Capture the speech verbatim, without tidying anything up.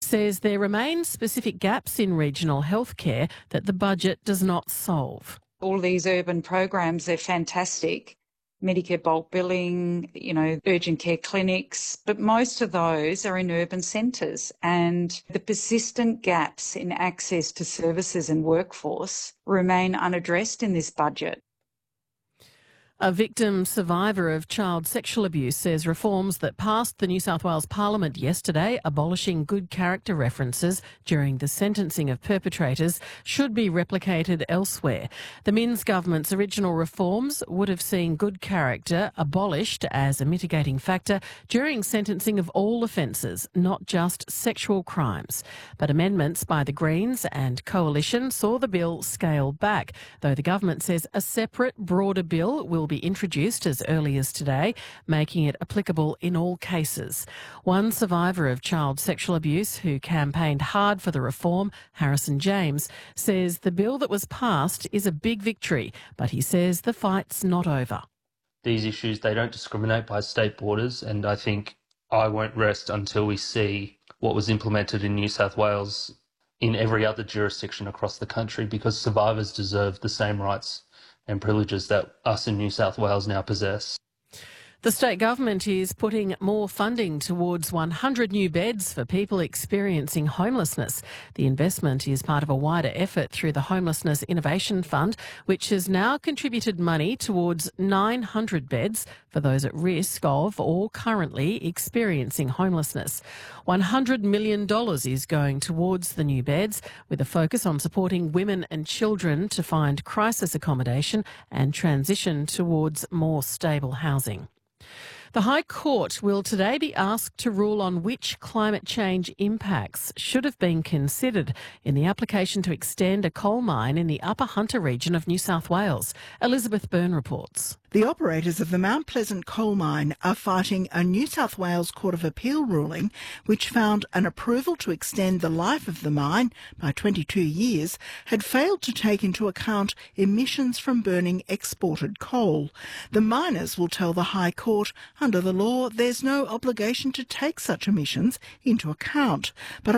says there remain specific gaps in regional healthcare that the budget does not solve. All these urban programs, they're fantastic. Medicare bulk billing, you know, urgent care clinics, but most of those are in urban centres, and the persistent gaps in access to services and workforce remain unaddressed in this budget. A victim survivor of child sexual abuse says reforms that passed the New South Wales Parliament yesterday, abolishing good character references during the sentencing of perpetrators, should be replicated elsewhere. The Minns government's original reforms would have seen good character abolished as a mitigating factor during sentencing of all offences, not just sexual crimes. But amendments by the Greens and Coalition saw the bill scale back, though the government says a separate, broader bill will be introduced as early as today, making it applicable in all cases. One survivor of child sexual abuse who campaigned hard for the reform, Harrison James, says the bill that was passed is a big victory, but he says the fight's not over. These issues, they don't discriminate by state borders, and I think I won't rest until we see what was implemented in New South Wales in every other jurisdiction across the country, because survivors deserve the same rights and privileges that us in New South Wales now possess. The state government is putting more funding towards one hundred new beds for people experiencing homelessness. The investment is part of a wider effort through the Homelessness Innovation Fund, which has now contributed money towards nine hundred beds for those at risk of or currently experiencing homelessness. one hundred million dollars is going towards the new beds, with a focus on supporting women and children to find crisis accommodation and transition towards more stable housing. The High Court will today be asked to rule on which climate change impacts should have been considered in the application to extend a coal mine in the Upper Hunter region of New South Wales. Elizabeth Byrne reports. The operators of the Mount Pleasant coal mine are fighting a New South Wales Court of Appeal ruling which found an approval to extend the life of the mine by twenty-two years had failed to take into account emissions from burning exported coal. The miners will tell the High Court under the law there's no obligation to take such emissions into account, but